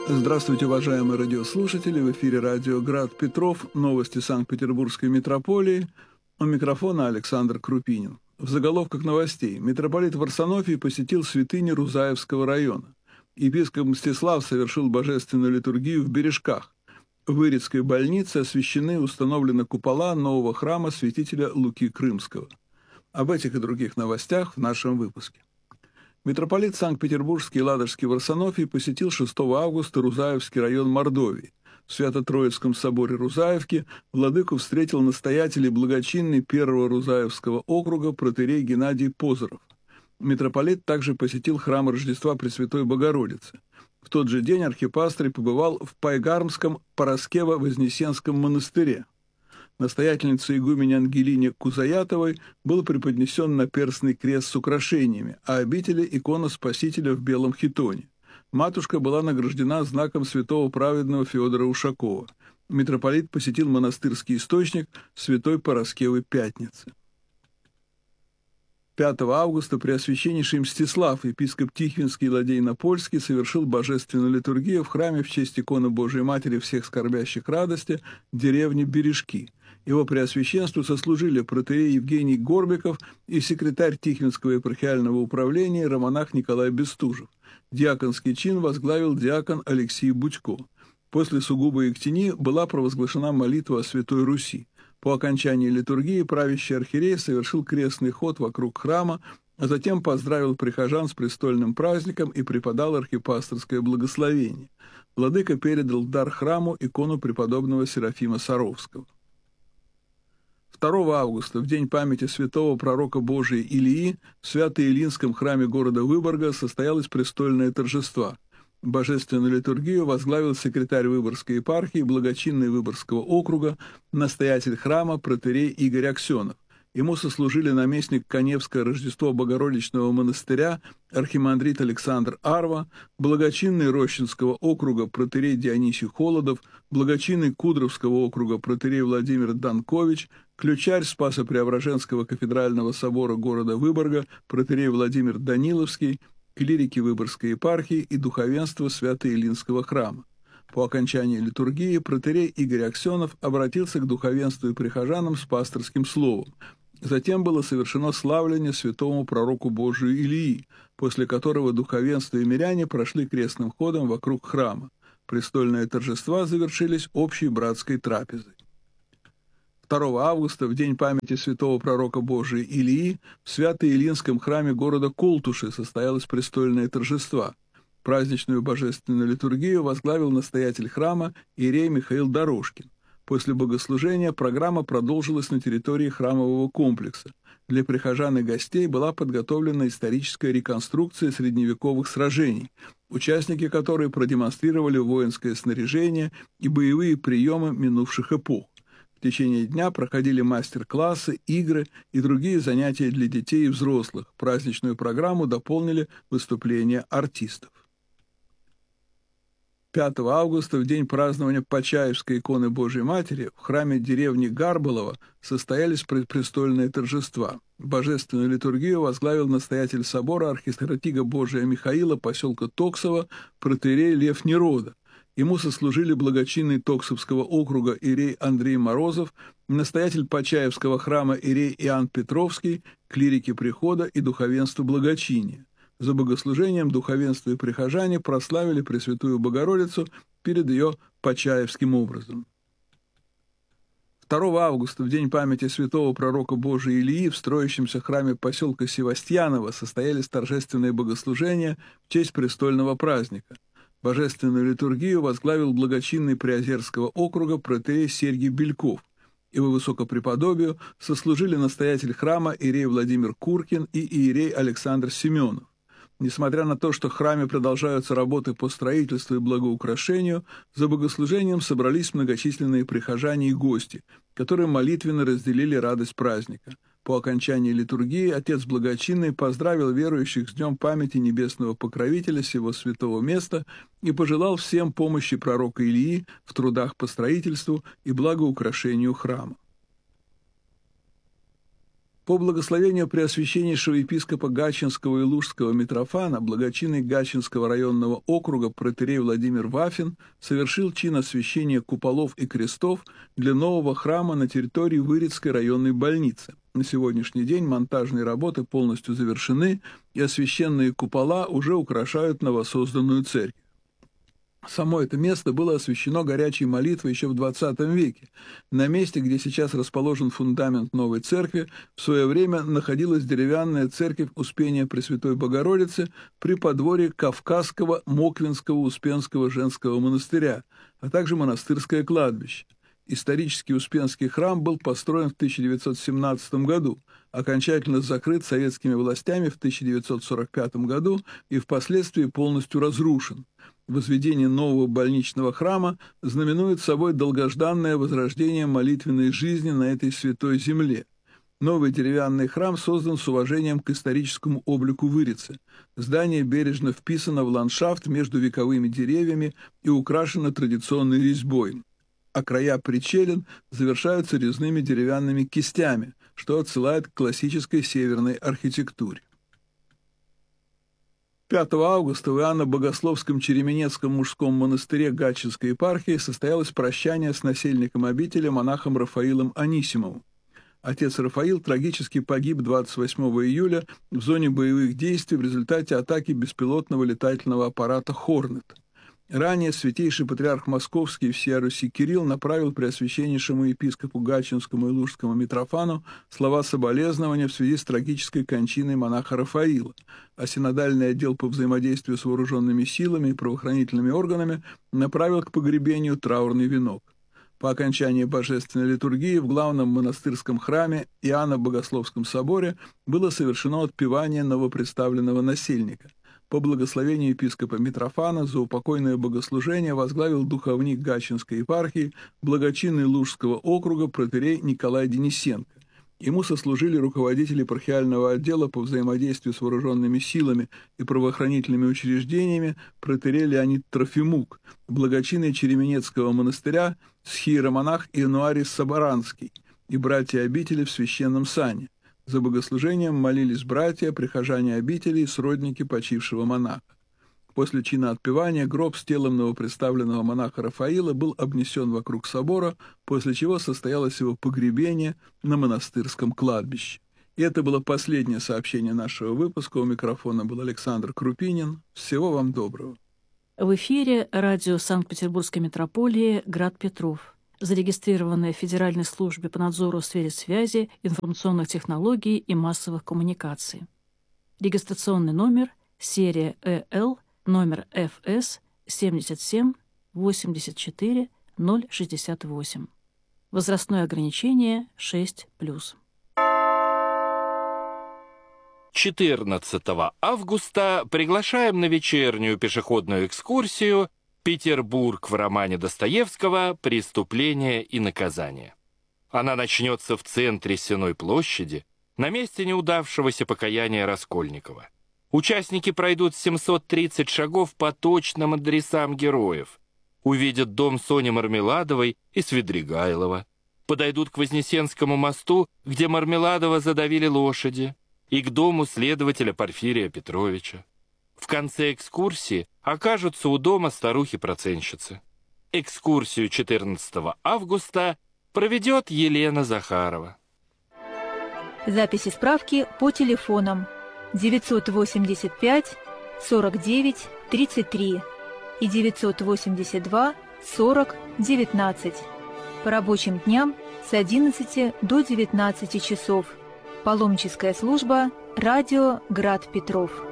Здравствуйте, уважаемые радиослушатели! В эфире радио «Град Петров», новости Санкт-Петербургской митрополии. У микрофона Александр Крупинин. В заголовках новостей. Митрополит Варсонофий посетил святыни Рузаевского района. Епископ Мстислав совершил божественную литургию в Бережках. В Ирицкой больнице освящены и установлены купола нового храма святителя Луки Крымского. Об этих и других новостях в нашем выпуске. Митрополит Санкт-Петербургский и Ладожский Варсонофий посетил 6 августа Рузаевский район Мордовии. В Свято-Троицком соборе Рузаевки владыку встретил настоятель и благочинный первого Рузаевского округа протоиерей Геннадий Позоров. Митрополит также посетил храм Рождества Пресвятой Богородицы. В тот же день архипастырь побывал в Пайгармском Пороскево-Вознесенском монастыре. Настоятельнице игумене Ангелине Кузаятовой был преподнесен наперстный крест с украшениями, а обители икона Спасителя в белом хитоне. Матушка была награждена знаком святого праведного Феодора Ушакова. Митрополит посетил монастырский источник Святой Пороскевы Пятницы. 5 августа Преосвященнейший Мстислав, епископ Тихвинский и Ладейно-Польский, совершил божественную литургию в храме в честь иконы Божией Матери всех скорбящих радости деревни Бережки. Его преосвященству сослужили протоиерей Евгений Горбиков и секретарь Тихвинского епархиального управления романах Николай Бестужев. Диаконский чин возглавил диакон Алексей Будько. После сугубой ектени была провозглашена молитва о Святой Руси. По окончании литургии правящий архиерей совершил крестный ход вокруг храма, а затем поздравил прихожан с престольным праздником и преподал архипасторское благословение. Владыка передал в дар храму икону преподобного Серафима Саровского. 2 августа, в день памяти святого пророка Божия Илии, в Свято-Илинском храме города Выборга состоялось престольное торжество. Божественную литургию возглавил секретарь Выборгской епархии, благочинный Выборгского округа, настоятель храма протоиерей Игорь Аксенов. Ему сослужили наместник Каневского Рождества Богородичного монастыря архимандрит Александр Арва, благочинный Рощинского округа протоиерей Дионисий Холодов, благочинный Кудровского округа протоиерей Владимир Данкович, ключарь Спасо-Преображенского кафедрального собора города Выборга протоиерей Владимир Даниловский, клирики Выборгской епархии и духовенство Свято-Илинского храма. По окончании литургии протоиерей Игорь Аксенов обратился к духовенству и прихожанам с пасторским словом. Затем было совершено славление святому пророку Божию Илии, после которого духовенство и миряне прошли крестным ходом вокруг храма. Престольные торжества завершились общей братской трапезой. 2 августа, в день памяти святого пророка Божия Илии, в Свято-Илинском храме города Колтуши состоялось престольное торжество. Праздничную божественную литургию возглавил настоятель храма иерей Михаил Дорожкин. После богослужения программа продолжилась на территории храмового комплекса. Для прихожан и гостей была подготовлена историческая реконструкция средневековых сражений, участники которой продемонстрировали воинское снаряжение и боевые приемы минувших эпох. В течение дня проходили мастер-классы, игры и другие занятия для детей и взрослых. Праздничную программу дополнили выступления артистов. 5 августа, в день празднования Почаевской иконы Божией Матери, в храме деревни Гарбалово состоялись предпрестольные торжества. Божественную литургию возглавил настоятель собора архистратига Божия Михаила поселка Токсово протоиерей Лев Нерода. Ему сослужили благочинный Токсовского округа иерей Андрей Морозов, настоятель Почаевского храма иерей Иоанн Петровский, клирики прихода и духовенство благочиния. За богослужением духовенство и прихожане прославили Пресвятую Богородицу перед ее почаевским образом. 2 августа, в день памяти святого пророка Божия Илии, в строящемся храме поселка Севастьяново состоялись торжественные богослужения в честь престольного праздника. Божественную литургию возглавил благочинный Приозерского округа протоиерей Сергий Бельков. Его высокопреподобию сослужили настоятель храма иерей Владимир Куркин и иерей Александр Семенов. Несмотря на то, что в храме продолжаются работы по строительству и благоукрашению, за богослужением собрались многочисленные прихожане и гости, которые молитвенно разделили радость праздника. По окончании литургии отец благочинный поздравил верующих с днем памяти небесного покровителя сего святого места и пожелал всем помощи пророка Илии в трудах по строительству и благоукрашению храма. По благословению преосвященнейшего епископа Гатчинского и Лужского Митрофана, благочинный Гатчинского районного округа протоиерей Владимир Вафин совершил чин освящения куполов и крестов для нового храма на территории Вырицкой районной больницы. На сегодняшний день монтажные работы полностью завершены, и освященные купола уже украшают новосозданную церковь. Само это место было освящено горячей молитвой еще в XX веке. На месте, где сейчас расположен фундамент новой церкви, в свое время находилась деревянная церковь Успения Пресвятой Богородицы при подворье Кавказского Моквинского Успенского женского монастыря, а также монастырское кладбище. Исторический Успенский храм был построен в 1917 году, окончательно закрыт советскими властями в 1945 году и впоследствии полностью разрушен. Возведение нового больничного храма знаменует собой долгожданное возрождение молитвенной жизни на этой святой земле. Новый деревянный храм создан с уважением к историческому облику Вырицы. Здание бережно вписано в ландшафт между вековыми деревьями и украшено традиционной резьбой, а края причелин завершаются резными деревянными кистями, что отсылает к классической северной архитектуре. 5 августа в Иоанно-Богословском Череменецком мужском монастыре Гатчинской епархии состоялось прощание с насельником обители монахом Рафаилом Анисимовым. Отец Рафаил трагически погиб 28 июля в зоне боевых действий в результате атаки беспилотного летательного аппарата «Хорнет». Ранее святейший патриарх Московский и всея Руси Кирилл направил преосвященнейшему епископу Гатчинскому и Лужскому Митрофану слова соболезнования в связи с трагической кончиной монаха Рафаила, а синодальный отдел по взаимодействию с вооруженными силами и правоохранительными органами направил к погребению траурный венок. По окончании божественной литургии в главном монастырском храме Иоанно-Богословском соборе было совершено отпевание новопредставленного насельника. По благословению епископа Митрофана за упокойное богослужение возглавил духовник Гатчинской епархии, благочинный Лужского округа протоиерей Николай Денисенко. Ему сослужили руководители епархиального отдела по взаимодействию с вооруженными силами и правоохранительными учреждениями протоиерей Леонид Трофимук, благочинный Череменецкого монастыря схиеромонах Иануарий Соборанский и братья обители в священном сане. За богослужением молились братья, прихожане обители и сродники почившего монаха. После чина отпевания гроб с телом новопредставленного монаха Рафаила был обнесен вокруг собора, после чего состоялось его погребение на монастырском кладбище. И это было последнее сообщение нашего выпуска. У микрофона был Александр Крупинин. Всего вам доброго. В эфире радио Санкт-Петербургской митрополии «Град Петров», зарегистрированное в Федеральной службе по надзору в сфере связи, информационных технологий и массовых коммуникаций. Регистрационный номер, серия ЭЛ, номер ФС 77 84 068. Возрастное ограничение 6+. 14 августа приглашаем на вечернюю пешеходную экскурсию «Петербург» в романе Достоевского «Преступление и наказание». Она начнется в центре Сенной площади, на месте неудавшегося покаяния Раскольникова. Участники пройдут 730 шагов по точным адресам героев, увидят дом Сони Мармеладовой и Свидригайлова, подойдут к Вознесенскому мосту, где Мармеладова задавили лошади, и к дому следователя Порфирия Петровича. В конце экскурсии окажутся у дома старухи-проценщицы. Экскурсию 14 августа проведет Елена Захарова. Записи справки по телефонам 985 49 33 и 982 40 19. По рабочим дням с 11 до 19 часов. Паломническая служба «Радио Град Петров».